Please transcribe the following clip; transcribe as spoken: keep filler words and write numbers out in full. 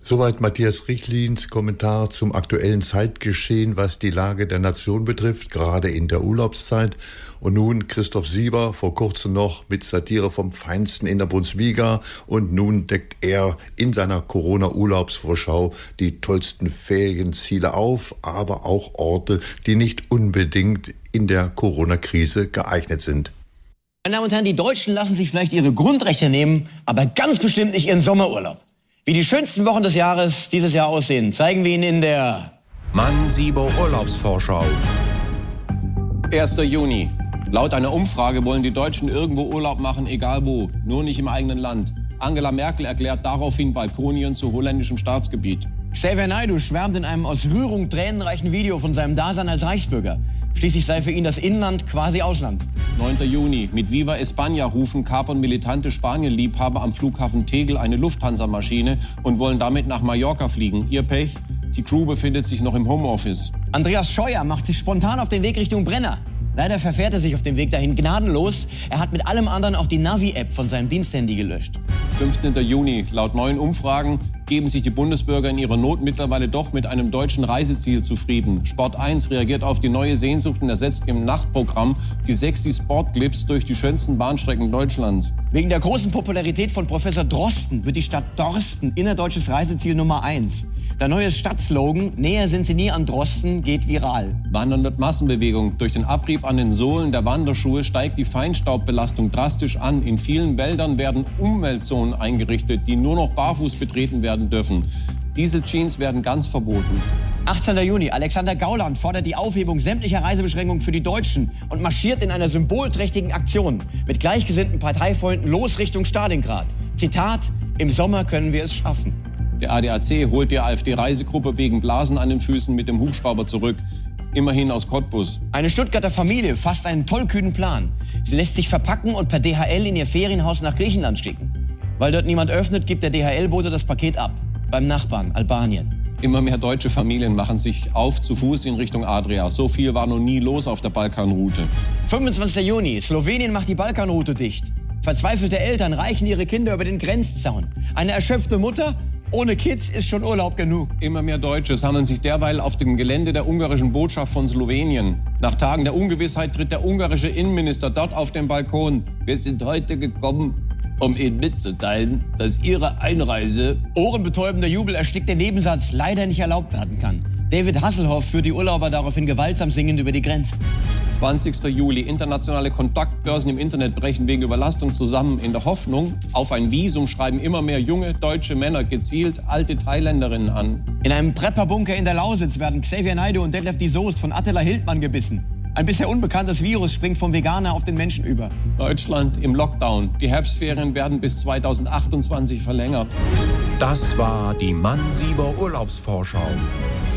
Soweit Matthias Richlins Kommentar zum aktuellen Zeitgeschehen, was die Lage der Nation betrifft, gerade in der Urlaubszeit. Und nun Christoph Sieber, vor kurzem noch mit Satire vom Feinsten in der Bundesliga. Und nun deckt er in seiner Corona-Urlaubsvorschau die tollsten Ferienziele auf, aber auch Orte, die nicht unbedingt in der Corona-Krise geeignet sind. Meine Damen und Herren, die Deutschen lassen sich vielleicht ihre Grundrechte nehmen, aber ganz bestimmt nicht ihren Sommerurlaub. Wie die schönsten Wochen des Jahres dieses Jahr aussehen, zeigen wir Ihnen in der Mann-Sibo Urlaubsvorschau. erster Juni. Laut einer Umfrage wollen die Deutschen irgendwo Urlaub machen, egal wo, nur nicht im eigenen Land. Angela Merkel erklärt daraufhin Balkonien zu holländischem Staatsgebiet. Xavier Naidoo schwärmt in einem aus Rührung tränenreichen Video von seinem Dasein als Reichsbürger. Schließlich sei für ihn das Inland quasi Ausland. neunter Juni. Mit Viva España rufen kapern militante Spanien-Liebhaber am Flughafen Tegel eine Lufthansa-Maschine und wollen damit nach Mallorca fliegen. Ihr Pech, die Crew befindet sich noch im Homeoffice. Andreas Scheuer macht sich spontan auf den Weg Richtung Brenner. Leider verfährt er sich auf dem Weg dahin gnadenlos. Er hat mit allem anderen auch die Navi-App von seinem Diensthandy gelöscht. fünfzehnter Juni. Laut neuen Umfragen geben sich die Bundesbürger in ihrer Not mittlerweile doch mit einem deutschen Reiseziel zufrieden. Sport eins reagiert auf die neue Sehnsucht und ersetzt im Nachtprogramm die sexy Sportclips durch die schönsten Bahnstrecken Deutschlands. Wegen der großen Popularität von Professor Drosten wird die Stadt Dorsten innerdeutsches Reiseziel Nummer eins. Der neue Stadtslogan, näher sind sie nie an Drosten, geht viral. Wandern wird Massenbewegung. Durch den Abrieb an den Sohlen der Wanderschuhe steigt die Feinstaubbelastung drastisch an. In vielen Wäldern werden Umweltzonen eingerichtet, die nur noch barfuß betreten werden dürfen. Dieseljeans werden ganz verboten. achtzehnter Juni. Alexander Gauland fordert die Aufhebung sämtlicher Reisebeschränkungen für die Deutschen und marschiert in einer symbolträchtigen Aktion mit gleichgesinnten Parteifreunden los Richtung Stalingrad. Zitat: Im Sommer können wir es schaffen. Der A D A C holt die AfD-Reisegruppe wegen Blasen an den Füßen mit dem Hubschrauber zurück. Immerhin aus Cottbus. Eine Stuttgarter Familie fasst einen tollkühnen Plan. Sie lässt sich verpacken und per D H L in ihr Ferienhaus nach Griechenland schicken. Weil dort niemand öffnet, gibt der D H L-Bote das Paket ab. Beim Nachbarn, Albanien. Immer mehr deutsche Familien machen sich auf zu Fuß in Richtung Adria. So viel war noch nie los auf der Balkanroute. fünfundzwanzigster Juni. Slowenien macht die Balkanroute dicht. Verzweifelte Eltern reichen ihre Kinder über den Grenzzaun. Eine erschöpfte Mutter? Ohne Kids ist schon Urlaub genug. Immer mehr Deutsche sammeln sich derweil auf dem Gelände der ungarischen Botschaft von Slowenien. Nach Tagen der Ungewissheit tritt der ungarische Innenminister dort auf den Balkon. Wir sind heute gekommen, um Ihnen mitzuteilen, dass Ihre Einreise... Ohrenbetäubender Jubel erstickt der Nebensatz, leider nicht erlaubt werden kann. David Hasselhoff führt die Urlauber daraufhin gewaltsam singend über die Grenze. zwanzigster Juli. Internationale Kontaktbörsen im Internet brechen wegen Überlastung zusammen. In der Hoffnung auf ein Visum schreiben immer mehr junge deutsche Männer gezielt alte Thailänderinnen an. In einem Prepperbunker in der Lausitz werden Xavier Naidoo und Detlef die Soest von Attila Hildmann gebissen. Ein bisher unbekanntes Virus springt vom Veganer auf den Menschen über. Deutschland im Lockdown. Die Herbstferien werden bis zweitausendachtundzwanzig verlängert. Das war die Mann-Sibo Urlaubsvorschau.